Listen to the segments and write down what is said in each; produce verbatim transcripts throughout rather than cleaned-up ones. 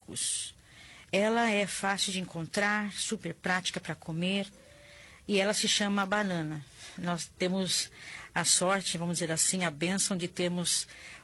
físicos. Ela é fácil de encontrar, super prática para comer, e ela se chama banana. Nós temos a sorte, vamos dizer assim, a bênção de termos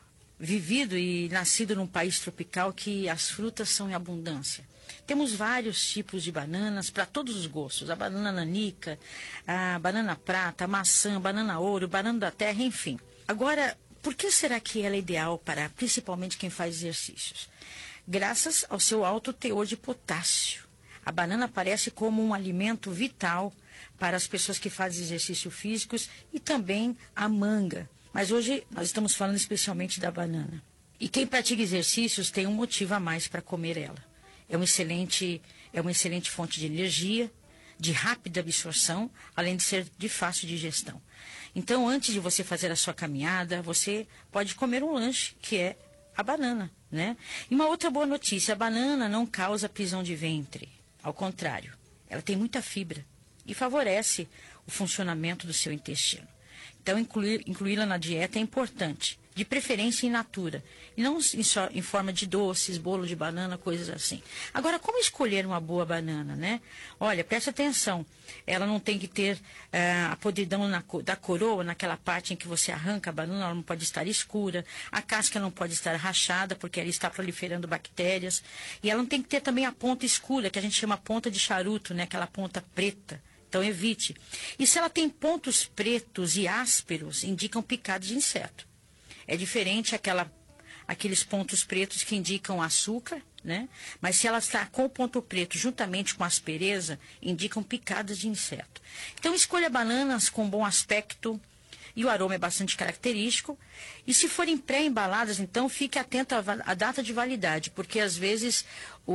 vivido e nascido num país tropical que as frutas são em abundância. Temos vários tipos de bananas para todos os gostos. A banana nanica, a banana prata, a maçã, banana ouro, banana da terra, enfim. Agora, por que será que ela é ideal para principalmente quem faz exercícios? Graças ao seu alto teor de potássio. A banana aparece como um alimento vital para as pessoas que fazem exercícios físicos e também a manga. Mas hoje nós estamos falando especialmente da banana. E quem pratica exercícios tem um motivo a mais para comer ela. É, um excelente, é uma excelente fonte de energia, de rápida absorção, além de ser de fácil digestão. Então, antes de você fazer a sua caminhada, você pode comer um lanche, que é a banana, né? E uma outra boa notícia, a banana não causa prisão de ventre. Ao contrário, ela tem muita fibra e favorece o funcionamento do seu intestino. Então, incluir, incluí-la na dieta é importante, de preferência in natura, e não em, só, em forma de doces, bolo de banana, coisas assim. Agora, como escolher uma boa banana, né? Olha, preste atenção, ela não tem que ter uh, a podridão na, da coroa, naquela parte em que você arranca a banana, ela não pode estar escura, a casca não pode estar rachada, porque ela está proliferando bactérias, e ela não tem que ter também a ponta escura, que a gente chama ponta de charuto, né? Aquela ponta preta. Então, evite. E se ela tem pontos pretos e ásperos, indicam picado de inseto. É diferente aquela, aqueles pontos pretos que indicam açúcar, né? Mas se ela está com o ponto preto juntamente com aspereza, indicam picadas de inseto. Então, escolha bananas com bom aspecto e o aroma é bastante característico. E se forem pré-embaladas, então, fique atento à data de validade, porque às vezes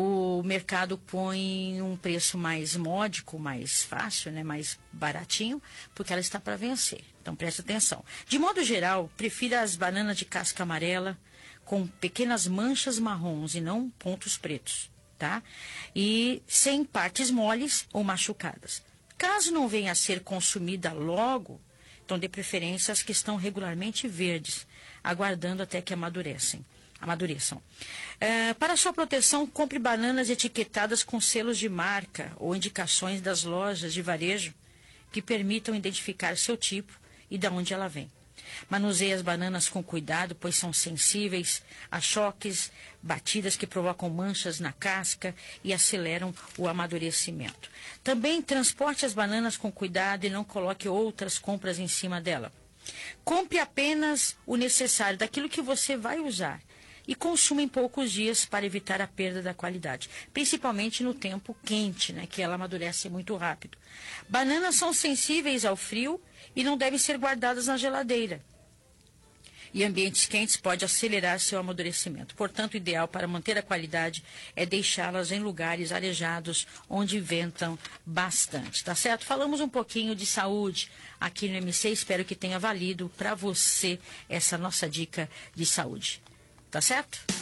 o mercado põe um preço mais módico, mais fácil, né? Mais baratinho, porque ela está para vencer. Então, preste atenção. De modo geral, prefira as bananas de casca amarela com pequenas manchas marrons e não pontos pretos, tá? E sem partes moles ou machucadas. Caso não venha a ser consumida logo, então dê preferência às que estão regularmente verdes, aguardando até que amadurecem. amadureçam. É, para sua proteção, compre bananas etiquetadas com selos de marca ou indicações das lojas de varejo que permitam identificar seu tipo e de onde ela vem. Manuseie as bananas com cuidado, pois são sensíveis a choques, batidas que provocam manchas na casca e aceleram o amadurecimento. Também transporte as bananas com cuidado e não coloque outras compras em cima dela. Compre apenas o necessário daquilo que você vai usar e consuma em poucos dias para evitar a perda da qualidade, principalmente no tempo quente, né, que ela amadurece muito rápido. Bananas são sensíveis ao frio e não devem ser guardadas na geladeira. E ambientes quentes pode acelerar seu amadurecimento. Portanto, o ideal para manter a qualidade é deixá-las em lugares arejados, onde ventam bastante, tá certo? Falamos um pouquinho de saúde aqui no M C, espero que tenha valido para você essa nossa dica de saúde. Tá certo?